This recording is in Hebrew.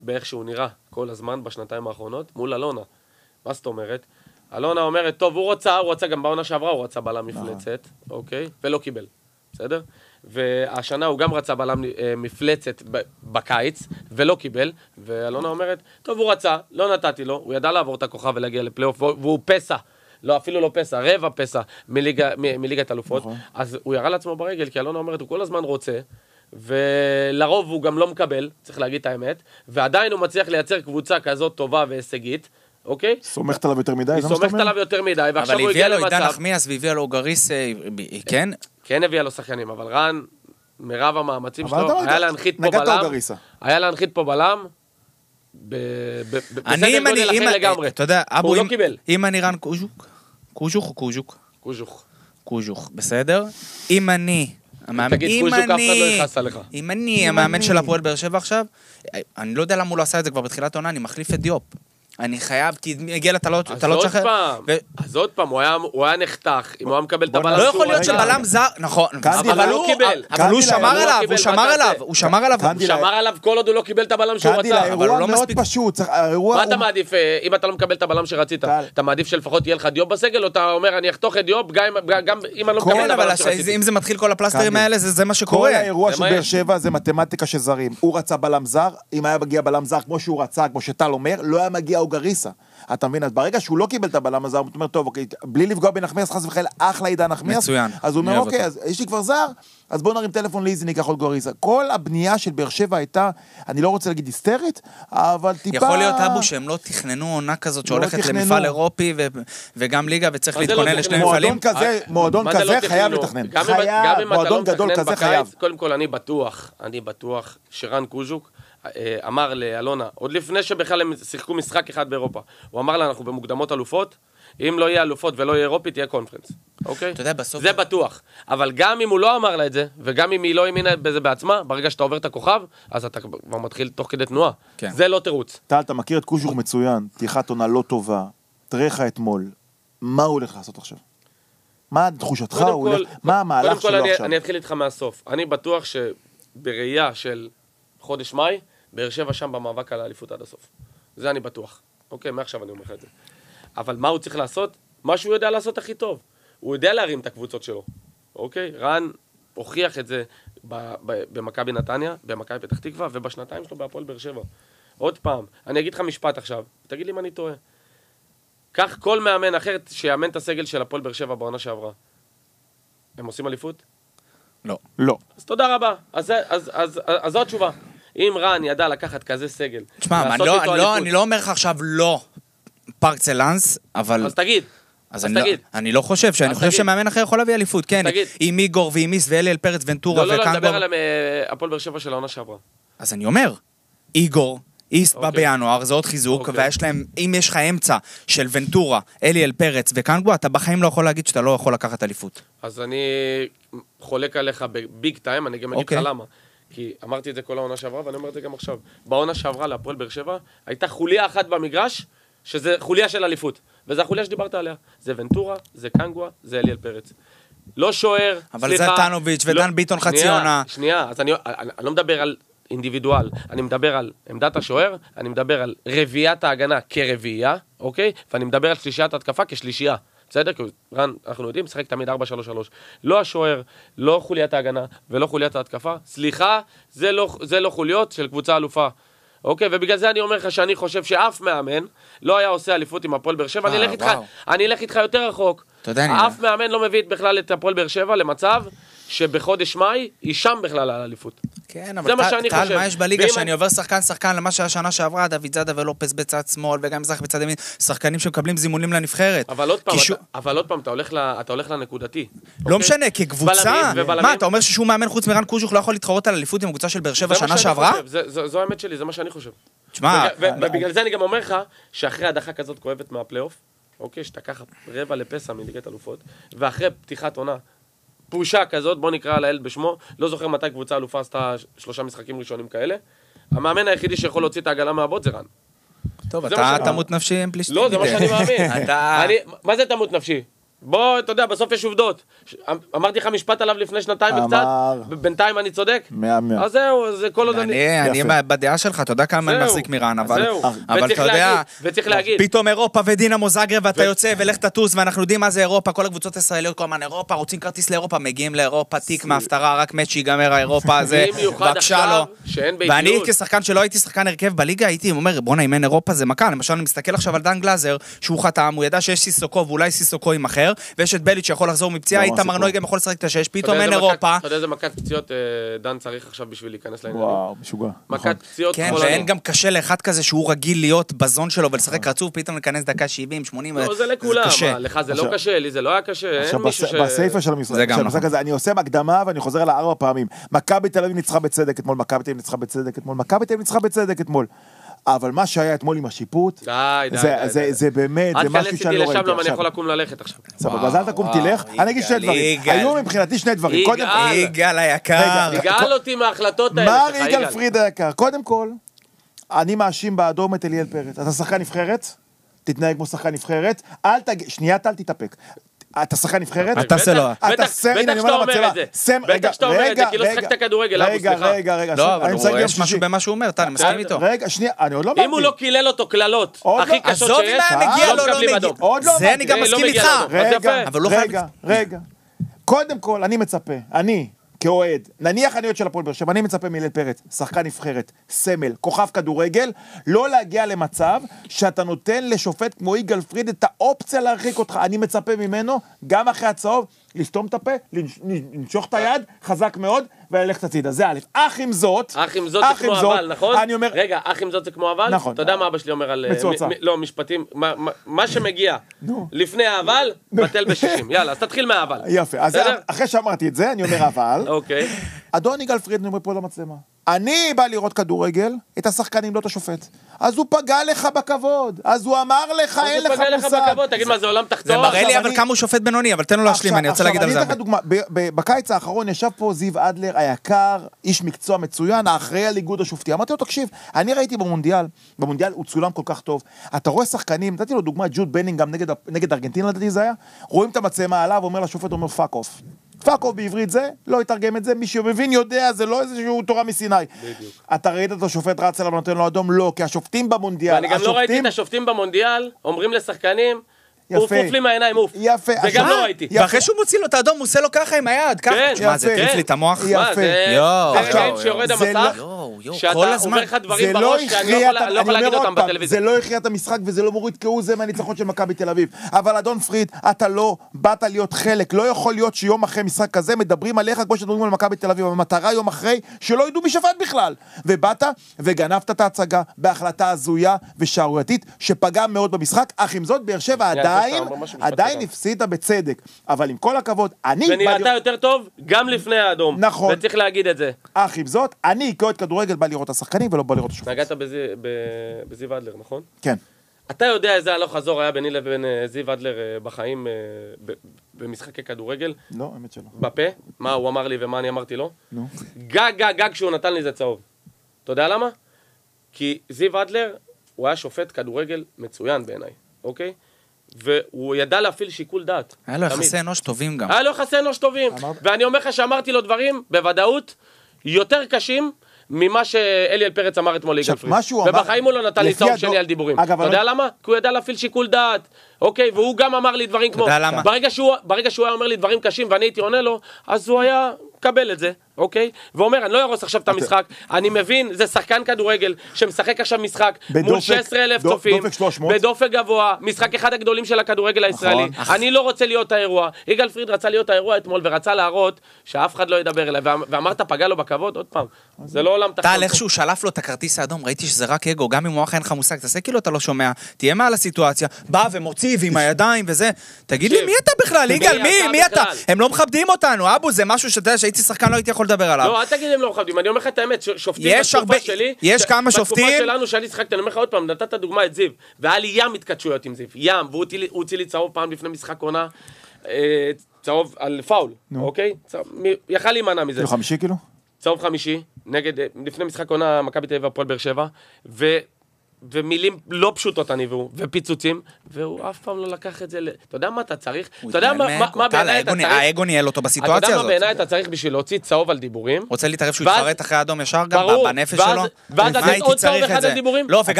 באיך שהוא נראה כל הזמן בשנתיים האחרונות, מול אלונה. מה זאת אומרת? אלונה אומרת, טוב, הוא רצה גם בעונה שעברה, הוא רצה בלם מפלצת, אוקיי? ולא קיבל, בסדר? והשנה הוא גם רצה בלם מפלצת בקיץ, ולא קיבל, ואלונה אומרת, טוב, הוא רצה, לא נתתי לו, הוא ידע לעבור את הכוכב ולהגיע לפלייאוף, והוא פסע. לא, אפילו לא פסע, רבע פסע מליגת אלופות, אז הוא ירה לעצמו ברגל, כי אלונה אומרת, הוא כל הזמן רוצה, ולרוב הוא גם לא מקבל, צריך להגיד את האמת, ועדיין הוא מצליח לייצר קבוצה כזאת טובה והישגית, אוקיי? סומכת עליו יותר מדי, היא סומכת עליו יותר מדי, ועכשיו הוא הגיע למצב... אבל הביאה לו עידן נחמיאס והביאה לו גריס, כן? כן הביאה לו שחקנים, אבל רן, מרב המאמצים שלו, היה להנחית פה בלם, היה להנחית פה בלם, בסדר גודל אחר לגמרי. אתה יודע, הוא לא קיבל. אם אני רן קוז'וק, קוז'וך או קוז'וק? קוז'וך, בסדר? אם אני... תגיד קוז'וק, אף אחד לא יכעס עליך. אם אני המאמן של הפועל באר שבע עכשיו, אני לא יודע למה הוא לא עשה את זה כבר בתחילת העונה, אני מחליף את דיופ. אני חייב, כי מגיע אתה לא תשחרר. אז עוד פעם, הוא היה נחתך, אם הוא היה מקבל את הבלם. לא יכול להיות שבלם זר, נכון, אבל הוא קיבל. אבל הוא שמר עליו כל עוד הוא לא קיבל את הבלם שהוא רצה. האירוע מאוד פשוט. מה אתה מעדיף, אם אתה לא מקבל את הבלם שרצית? אתה מעדיף שלפחות יהיה לך דיופ בסגל, או אתה אומר, אני אחתוך את דיופ, גם אם אני לא מקבל את הבלם שרציתי. אם זה מתחיל כל הפלסטרים האלה, זה מה שקורה. כל האירוע של באר שבע זה מתמטיקה של זרים. הוא רצה בלם זר, אם היה מגיע בלם זר כמו שהוא רצה, כמו שטל אומר, לא היה מגיע אוגריסה. אתה מבין? אז ברגע שהוא לא קיבל את הבלם הזה, הוא אומר, טוב, אוקיי, בלי לפגוע בנחמיאס, חס וחלילה, אחלה עידן נחמיאס. מצוין. אז הוא אומר, אוקיי, אז יש לי כבר זר, אז בואו נרים טלפון לאיזי, ניקח עוד גוריסה. כל הבנייה של באר שבע הייתה, אני לא רוצה להגיד היסטרית, אבל טיפה... יכול להיות אבו שהם לא תכננו עונה כזאת שהולכת למפעל אירופי וגם ליגה, וצריך להתכונן לשני מפעלים. מועדון כזה חייב לתכנן. מועדון גדול כזה חייב. קודם כל, אני בטוח שרן קוז'וק אמר לאלונה, עוד לפני שבכלל הם שיחקו משחק אחד באירופה, הוא אמר לה, אנחנו במוקדמות אלופות, אם לא יהיה אלופות ולא יהיה אירופית, תהיה קונפרנס. אוקיי? אתה יודע, בסוף... זה בטוח. אבל גם אם הוא לא אמר לה את זה, וגם אם היא לא האמינה בזה בעצמה, ברגע שאתה עובר את הכוכב, אז אתה כבר מתחיל תוך כדי תנועה. כן. זה לא תירוץ. טל, אתה מכיר את קוז'וק מצוין, פתיחת עונה לא טובה, תריך אתמול, מה הוא הולך לעשות עכשיו? מה תחושתך? מה המהלך שלו עכשיו? אני אתחיל איתך מהסוף. אני בטוח שבראייה של חודש מאי, באר שבע שם במאבק על האליפות עד הסוף. זה אני בטוח. אוקיי, מעכשיו אני אומר לך את זה. אבל מה הוא צריך לעשות? מה שהוא יודע לעשות הכי טוב. הוא יודע להרים את הקבוצות שלו. אוקיי? רן הוכיח את זה במכבי נתניה, במכבי פתח תקווה, ובשנתיים שלו בהפועל באר שבע. עוד פעם, אני אגיד לך משפט עכשיו, תגיד לי אם אני טועה. כך כל מאמן אחר שיאמן את הסגל של הפועל באר שבע בעונה שעברה. הם עושים אליפות? לא. לא. אז תודה רבה. אז זו התשובה. אם רן ידע לקחת כזה סגל, תשמע, אני לא אומר לך עכשיו לא פרקצלנס, אבל... אז תגיד. אני לא חושב, אני חושב שמאמן אחר יכול להביא אליפות, כן. עם איגור ואימיס ואליאל פרץ ונטורה וקנגור. לא, נדבר על הפועל באר שבע של העונה שעברה. אז אני אומר, איגור, איסט בא בינואר, זה עוד חיזוק, ויש להם, אם יש לך אמצע של ונטורה, אליאל פרץ וקנגור, אתה בחיים לא יכול להגיד שאתה לא יכול לקחת אליפות. אז אני חולק עליך בביג טיים, אני גם אגיד לך למה. כי אמרתי את זה כל העונה שעברה, ואני אומר את זה גם עכשיו. בעונה שעברה להפועל באר שבע, הייתה חוליה אחת במגרש, שזה חוליה של אליפות. וזו החוליה שדיברת עליה. זה ונטורה, זה קנגואה, זה אליאל פרץ. לא שוער, אבל זה טנוביץ' ודן ביטון חצי עונה. שנייה, אז אני לא מדבר על אינדיבידואל, אני מדבר על עמדת השוער, אני מדבר על רביעיית ההגנה כרביעייה, אוקיי? ואני מדבר על שלישיית התקפה כשלישייה. בסדר? כי רן, אנחנו יודעים, משחק תמיד 4-3-3. לא השוער, לא חוליית ההגנה ולא חוליית ההתקפה. סליחה, זה לא חוליות של קבוצה אלופה. אוקיי? ובגלל זה אני אומר לך שאני חושב שאף מאמן לא היה עושה אליפות עם הפועל באר שבע. אני אלך איתך יותר רחוק. אף מאמן לא מביא בכלל את הפועל באר שבע למצב שבחודש מאי היא שם בכלל על האליפות. כן, אבל טל, מה יש בליגה שאני עובר שחקן למה שהשנה שעברה, דוד זאדה ולופס בצד שמאל, וגם מזרח בצד ימין, שחקנים שמקבלים זימונים לנבחרת. אבל עוד פעם, אתה הולך לנקודתי. לא משנה, כקבוצה. מה, אתה אומר ששום מאמן חוץ מרן קוז'וך לא יכול להתחרות על אליפות עם הקבוצה של באר שבע שנה שעברה? זו האמת שלי, זה מה שאני חושב. תשמע, ובגלל זה אני גם אומר לך, שאחרי הדחה כזאת כואבת מהפלייאוף, אוקיי, שאתה ככה רבע לפסע מליגת אלופות, ואחרי פתיחת עונה פושה כזאת, בוא נקרא לילד בשמו, לא זוכר מתי קבוצה אלופה עשתה 3 משחקים ראשונים כאלה. המאמן היחידי שיכול להוציא את העגלה מהבוט זה רן. טוב, אתה תמות נפשי עם פלישתים. לא, זה מה שאני מאמין. מה זה תמות נפשי? בוא, אתה יודע, בסוף יש עובדות. אמרתי לך משפט עליו לפני שנתיים וקצת, בינתיים אני צודק? 100-100. אז זהו, זה כל עוד אני בדעה שלך, אתה יודע כמה אני מחזיק מירן, אבל אתה יודע, וצריך להגיד. פתאום אירופה ודינמו זאגרב, ואתה יוצא ולך תטוס, ואנחנו יודעים מה זה אירופה, כל הקבוצות הישראליות, כל הזמן אירופה, רוצים כרטיס לאירופה, מגיעים לאירופה, תיק מההפטרה, רק מאץ' שיגמר האירופה הזה, בבקשה לו. ואני כשחקן שלא הייתי שחקן הרכב בליגה, הייתי אומר, בוא נאמן אירופה זה מכה. למשל, אני מסתכל עכשיו על דן גלאזר, שהוא חתם, הוא ידע שיש סיסוקו, ואולי סיסוקו עם אחר, ויש את בליץ' שיכול לחזור מפציעה, איתמר נויגם יכול לשחק את השש, פתאום אין אירופה. אתה יודע איזה מכת פציעות דן צריך עכשיו בשביל להיכנס לעניינים? וואו, משוגע. מכת פציעות כן, ואין גם קשה לאחד כזה שהוא רגיל להיות בזון שלו ולשחק רצוף, פתאום לכנס דקה 70, 80, לא, זה לכולם, לך זה לא קשה, לי זה לא היה קשה, אין מישהו ש... בסייפה של המשחק הזה, אני עושה מקדמה ואני חוזר עליה 4 פעמים. מכבי תל אביב ניצחה בצדק אתמול, מכבי תל אביב ניצחה בצדק אתמול, מכבי תל אביב ניצחה בצדק אתמול. אבל מה שהיה אתמול עם השיפוט, זה באמת, זה משהו שאני לא ראיתי. עד כאן אני יכול לקום ללכת עכשיו. סבבה, אז אל תקום תלך, אני אגיד 2 דברים. היו מבחינתי 2 דברים. יגאל היקר. יגאל אותי מההחלטות האלה. מר יגאל פריד היקר, קודם כל, אני מאשים באדום את אליאל פרץ. אתה שחקן נבחרת, תתנהג כמו שחקן נבחרת, שנייה, אל תתאפק. אתה שחקן נבחרת? אתה סלוע. בטח שאתה אומר את זה. בטח שאתה אומר את זה, כי לא שחקת כדורגל, רגע. לא, אבל יש משהו במה שהוא אומר, אני מסכים איתו. רגע, שנייה, אני עוד לא אמרתי. אם הוא לא קילל אותו קללות, הכי קשות עזוב אם היה מגיע לו, לא מגיע. זה אני גם מסכים איתך. רגע. קודם כל, אני מצפה, אני כאוהד, נניח אני עוד של הפועל באר שבע, אני מצפה מאליאל פרץ, שחקן נבחרת, סמל, כוכב כדורגל, לא להגיע למצב שאתה נותן לשופט כמו יגאל פריד את האופציה להרחיק אותך. אני מצפה ממנו, גם אחרי הצהוב, לסתום את הפה, לנשוך את היד, חזק מאוד, וללכת הצידה. זה א'. אח עם זאת זה כמו אבל, נכון? אני אומר... רגע, אח עם זאת זה כמו אבל? נכון. אתה יודע מה אבא שלי אומר על... מצועצע. לא, משפטים, מה שמגיע לפני האבל, בטל ב-60. יאללה, אז תתחיל מהאבל. יפה. אז אחרי שאמרתי את זה, אני אומר אבל. אוקיי. אדון יגאל פריד, אני אומר פה למצלמה. אני בא לראות כדורגל, את השחקנים, לא את השופט. אז הוא פגע לך בכבוד. אז הוא אמר לך, אין לך מושג. תגיד מה, זה עולם תחתון. זה מראה לי אבל כמה הוא שופט בינוני, אבל תן לו להשלים, אני רוצה להגיד על זה. עכשיו, אני אתן לך דוגמה. בקיץ האחרון ישב פה זיו אדלר, היקר, איש מקצוע מצוין, האחראי על איגוד השופטים. אמרתי לו, תקשיב, אני ראיתי במונדיאל הוא צולם כל כך טוב. אתה רואה שחקנים, נתתי לו דוגמה, ג'וד בנינגהאם נגד ארגנטינה, לדעתי זה היה. רואים את המצלמה עליו, אומר לשופט, אומר פאק אוף. פאק אוף בעברית זה, לא יתרגם את זה, מי שמבין יודע, זה לא איזשהו תורה מסיני. בדיוק. אתה ראית את השופט רץ עליו ונותן לו אדום? לא, כי השופטים במונדיאל, ואני גם לא ראיתי את השופטים במונדיאל, אומרים לשחקנים, אוף לי מהעיניים, אוף. יפה. זה גם לא ראיתי. ואחרי שהוא מוציא לו את האדום, הוא עושה לו ככה עם היד, ככה. מה, זה טיף לי את המוח? מה, זה רגעים שיורד המסך, שאתה אומר לך דברים בראש שאני לא יכול להגיד אותם בטלוויזיה. זה לא הכריע את המשחק וזה לא מוריד כהוא זה מהניצחון של מכבי תל אביב. אבל אדון פריד, אתה לא באת להיות חלק, לא יכול להיות שיום אחרי משחק כזה מדברים עליך כמו שדברים על מכבי תל אביב, המטרה יום אחרי שלא ידעו משפט בכלל. ובאת וגנבת את ההצגה בהחלטה הזויה ושערורייתית שפגעה מאוד במשחק. אך עם זאת, באר שבע עדיין הפסידה בצדק, אבל עם כל הכבוד, אני... ונראתה יותר טוב גם לפני האדום. נכון. וצריך להגיד את זה. אך עם זאת, אני כאוהד כדורגל בא לראות את השחקנים ולא בא לראות את השופט. נגעת בזיו אדלר, נכון? כן. אתה יודע איזה הלוך חזור היה ביני לבין זיו אדלר בחיים במשחקי כדורגל? לא, האמת שלא. בפה? מה הוא אמר לי ומה אני אמרתי לו? נו. גג שהוא נתן לי זה צהוב. אתה יודע למה? כי זיו אדלר הוא היה שופט כדורגל מצוין בעיניי, אוקיי? והוא ידע להפעיל שיקול דעת. היה לו יחסי אנוש טובים גם. היה לו יחסי אנוש טובים. ואני אומר לך שאמרתי לו דברים, בוודאות, יותר קשים ממה שאליאל פרץ אמר אתמול ליגאל פריד. ובחיים הוא לא נתן לי צהוב שני על דיבורים. אתה יודע למה? כי הוא ידע להפעיל שיקול דעת. אוקיי? והוא גם אמר לי דברים כמו... ברגע שהוא היה אומר לי דברים קשים ואני הייתי עונה לו, אז הוא היה קבל את זה. אוקיי? ואומר, אני לא ארוס עכשיו את המשחק, אני מבין, זה שחקן כדורגל שמשחק עכשיו משחק מול 16,000 צופים, בדופק גבוה, משחק אחד הגדולים של הכדורגל הישראלי. אני לא רוצה להיות האירוע. יגאל פריד רצה להיות האירוע אתמול ורצה להראות שאף אחד לא ידבר אליי, ואמרת פגע לו בכבוד, עוד פעם, זה לא עולם תחתון. טל, איכשהו שלף לו את הכרטיס האדום, ראיתי שזה רק אגו, גם אם הוא אין לך מושג, תעשה כאילו אתה לא שומע, תהיה מעל הסיטואציה, בא ומוציא עם הידיים וזה. תגיד לי, מי אתה בכלל? יגאל, מי אתה? הם לא מכבדים אותנו, אבו, זה משהו שאתה יודע שהייתי שחקן לא הייתי יכול לדבר עליו. לא, אל תגיד הם לא מכבדים, אני אומר לך את האמת, שופטים בתקופה שלי, יש כמה שופטים, בתקופה שלנו שאני שחקתי, אני אומר לך עוד פעם, נתת דוגמה את זיו, והיה לי ים התקדשויות עם זיו, ים, והוא הוציא לי צהוב פעם לפני משחק עונה, צהוב על פאול, אוקיי? יכל להימנע מזה. 5 קילו? צהוב 5, לפני משחק עונה, מכבי תל אביב והפועל באר שבע, ומילים לא פשוטות הניבאו, ופיצוצים, והוא אף פעם לא לקח את זה, אתה יודע מה אתה צריך? אתה יודע מה בעיניי אתה צריך? האגו ניהל אותו בסיטואציה הזאת. אתה יודע מה בעיניי אתה צריך בשביל להוציא צהוב על דיבורים? רוצה להתערב שהוא יתפרט אחרי האדום ישר גם בנפש שלו? ואז לתת עוד צהוב אחד על דיבורים? לא,